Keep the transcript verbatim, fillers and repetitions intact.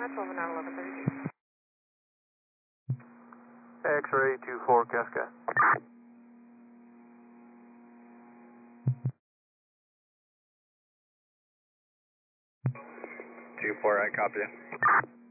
twelve and nine eleven thirty-two. X-ray two four Cascade. two four, I copy you.